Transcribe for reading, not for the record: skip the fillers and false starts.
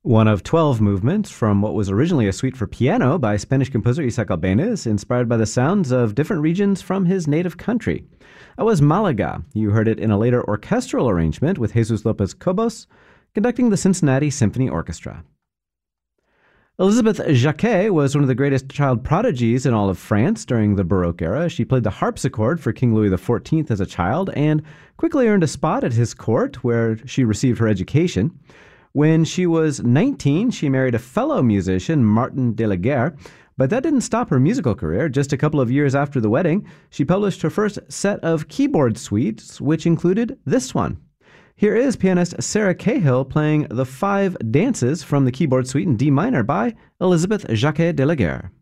One of 12 movements from what was originally a suite for piano by Spanish composer Isaac Albéniz, inspired by the sounds of different regions from his native country. That was Malaga. You heard it in a later orchestral arrangement with Jesus Lopez Cobos, conducting the Cincinnati Symphony Orchestra. Elizabeth Jacquet was one of the greatest child prodigies in all of France during the Baroque era. She played the harpsichord for King Louis XIV as a child and quickly earned a spot at his court, where she received her education. When she was 19, she married a fellow musician, Martin de la Guerre, but that didn't stop her musical career. Just a couple of years after the wedding, she published her first set of keyboard suites, which included this one. Here is pianist Sarah Cahill playing the 5 dances from the keyboard suite in D minor by Elizabeth Jacquet de la Guerre.